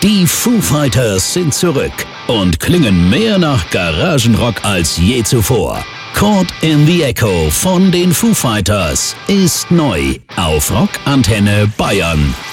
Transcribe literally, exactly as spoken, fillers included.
Die Foo Fighters sind zurück und klingen mehr nach Garagenrock als je zuvor. Caught in the Echo von den Foo Fighters ist neu auf Rock Antenne Bayern.